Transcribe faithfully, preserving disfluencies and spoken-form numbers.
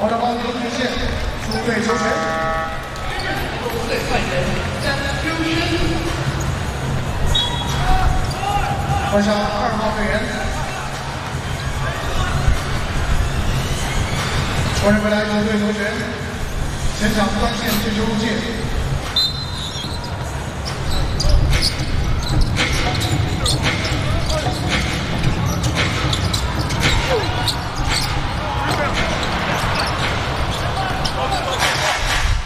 黄长高第一线，出队球权。出队换人，将优先。换上二号队员。换人回来，球队球权。前场端线接球入界。